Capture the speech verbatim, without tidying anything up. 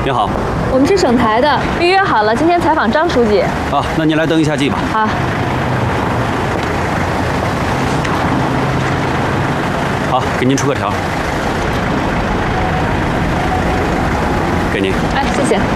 你好， 我们是省台的，预约好了，今天采访张书记。 啊，那您来登一下记吧。 好。 好，给您出个条。给您。 哎，谢谢。